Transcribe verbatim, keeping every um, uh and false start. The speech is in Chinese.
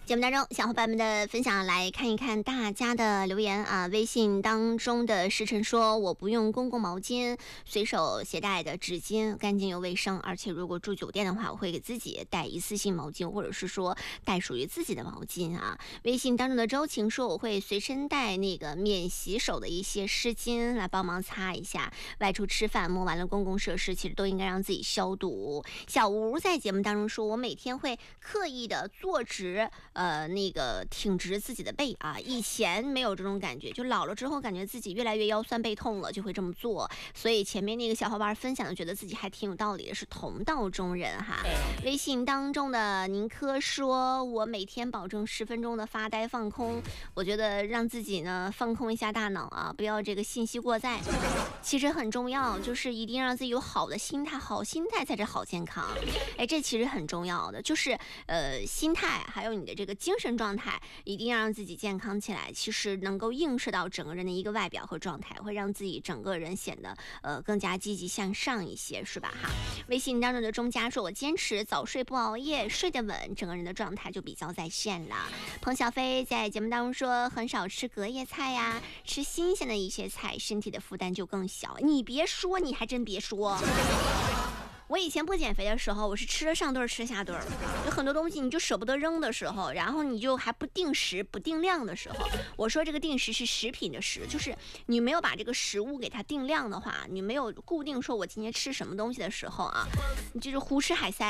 节目当中，小伙伴们的分享来看一看大家的留言啊。微信当中的时辰说：“我不用公共毛巾，随手携带的纸巾干净又卫生，而且如果住酒店的话，我会给自己带一次性毛巾，或者是说带属于自己的毛巾啊。”微信当中的周晴说：“我会随身带那个免洗手的一些湿巾来帮忙擦一下。外出吃饭摸完了公共设施，其实都应该让自己消毒。”小吴在节目当中说：“我每天会刻意的坐直。”呃，那个挺直自己的背啊，以前没有这种感觉，就老了之后感觉自己越来越腰酸背痛了，就会这么做。所以前面那个小伙伴分享的，觉得自己还挺有道理的，是同道中人哈。微信当中的宁珂说，我每天保证十分钟的发呆放空，我觉得让自己呢放空一下大脑啊，不要这个信息过载，其实很重要，就是一定让自己有好的心态，好心态才是好健康。哎，这其实很重要的，就是呃心态还有你的这个。这个精神状态一定要让自己健康起来，其实能够映射到整个人的一个外表和状态，会让自己整个人显得呃更加积极向上一些，是吧哈？微信当中的钟佳说：“我坚持早睡不熬夜，睡得稳，整个人的状态就比较在线了。”彭小飞在节目当中说：“很少吃隔夜菜呀，吃新鲜的一些菜，身体的负担就更小。”你别说，你还真别说。我以前不减肥的时候，我是吃了上顿吃下顿，有很多东西你就舍不得扔的时候，然后你就还不定时不定量的时候。我说这个定时是食品的食，就是你没有把这个食物给它定量的话，你没有固定说我今天吃什么东西的时候啊，你就是胡吃海塞。